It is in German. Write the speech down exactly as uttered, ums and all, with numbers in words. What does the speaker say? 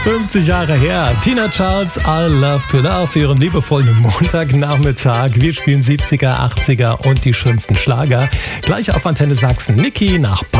fünfzig Jahre her. Tina Charles, I Love to Love für ihren liebevollen Montagnachmittag. Wir spielen siebziger, achtziger und die schönsten Schlager. Gleich auf Antenne Sachsen. Niki nach